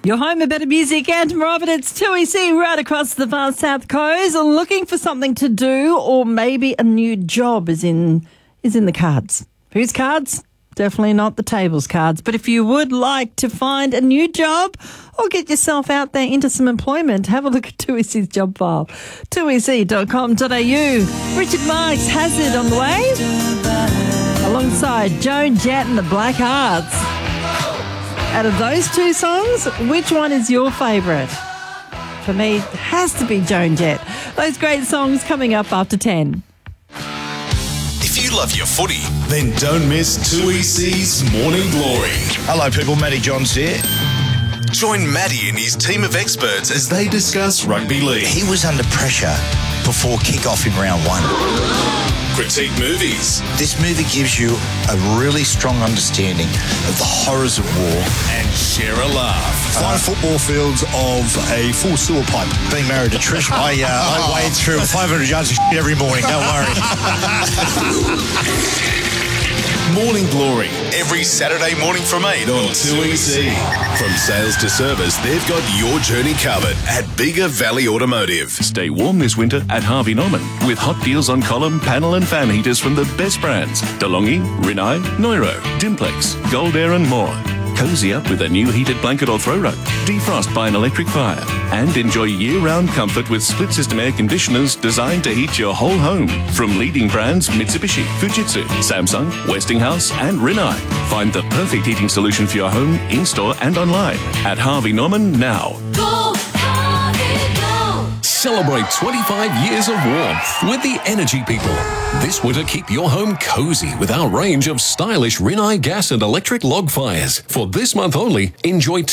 Your home of better music and more of it. It's 2EC right across the far south coast. Looking for something to do, or maybe a new job is in the cards. Whose cards? Definitely not the table's cards. But if you would like to find a new job or get yourself out there into some employment, have a look at 2EC's job file. 2EC.com.au. Richard Marx has it on the way, alongside Joan Jett and the Black Hearts. Out of those two songs, which one is your favourite? For me, it has to be Joan Jett. Those great songs coming up after 10. If you love your footy, then don't miss 2EC's Morning Glory. Hello people, Matty Johns here. Join Matty and his team of experts as they discuss rugby league. He was under pressure before kick-off in round one. Critique movies. This movie gives you a really strong understanding of the horrors of war. And share a laugh. 5 football fields of a full sewer pipe. Being married to Trish, I wade through 500 yards of shit every morning, don't worry. Morning Glory, every Saturday morning from 8 on 2EC. From sales to service, they've got your journey covered at Bega Valley Automotive. Stay warm this winter at Harvey Norman with hot deals on column, panel and fan heaters from the best brands. DeLonghi, Rinnai, Neuro, Dimplex, Gold Air and more. Cozy up with a new heated blanket or throw rug. Defrost by an electric fire. And enjoy year-round comfort with split-system air conditioners designed to heat your whole home. From leading brands Mitsubishi, Fujitsu, Samsung, Westinghouse and Rinnai. Find the perfect heating solution for your home, in-store and online at Harvey Norman now. Go, Harvey, go! Celebrate 25 years of warmth with the Energy People. This winter, keep your home cozy with our range of stylish Rinnai gas and electric log fires. For this month only, enjoy